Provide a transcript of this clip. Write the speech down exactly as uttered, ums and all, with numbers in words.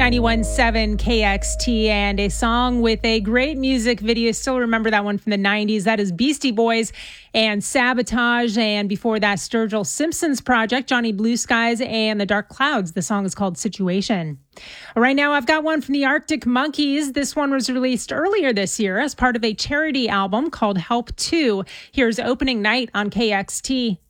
ninety-one point seven K X T, and a song with a great music video. Still remember that one from the nineties. That is Beastie Boys and Sabotage. And before that, Sturgill Simpson's project, Johnny Blue Skies and the Dark Clouds. The song is called Situation. Right now, I've got one from the Arctic Monkeys. This one was released earlier this year as part of a charity album called Help two. Here's Opening Night on K X T.